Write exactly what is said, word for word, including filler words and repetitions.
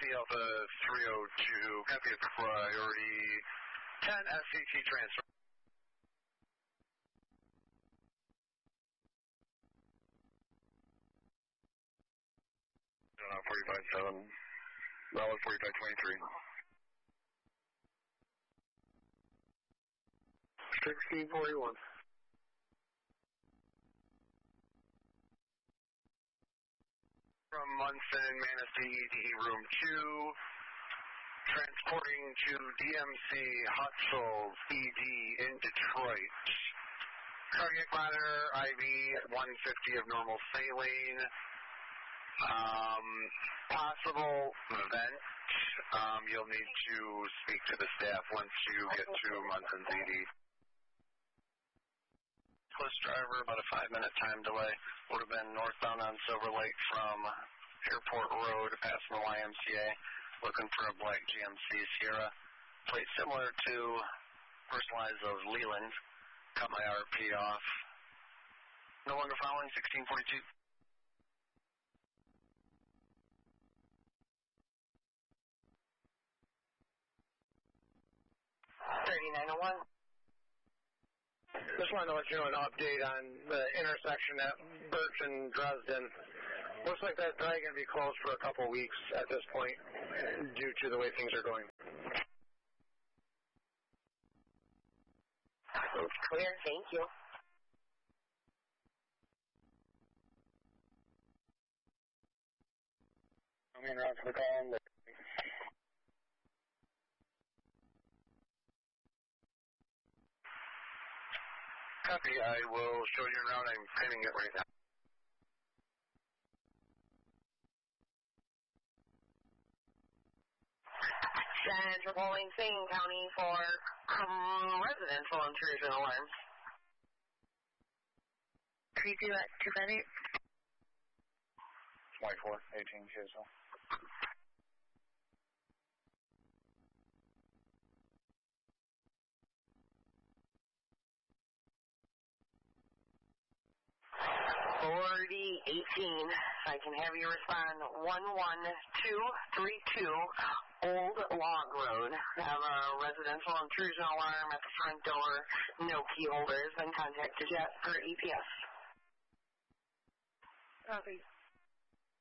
Taxi Alpha three oh two, copy of priority ten S C T transfer. forty-five seven, valid forty-five twenty-three. sixteen forty-one. From Munson, Manistee, E D E room two, transporting to D M C Hutzel E D in Detroit. Cardiac monitor, I V one fifty of normal saline. Um, possible vent. Um, you'll need to speak to the staff once you get to Munson's E D. Close driver, about a five minute time delay. Would have been northbound on Silver Lake from Airport Road, passing the Y M C A, looking for a black G M C Sierra. Plate similar to personalized of Leland. Cut my R P off. No longer following, sixteen forty-two. thirty-nine oh one. Just wanted to let you know an update on the intersection at Birch and Dresden. Looks like that's probably going to be closed for a couple weeks at this point due to the way things are going. It's clear, thank you. I'm in route for the call. Copy, I will show you around. I'm pinning it right now. Central Bowling, St. County for um, residential intrusion alarm. three two at two five eight. twenty-four, eighteen, K S L. forty eighteen, I can have you respond one one two three two Old Log Road. Have a residential intrusion alarm at the front door, no key holders, then contacted yet for E P S. Copy.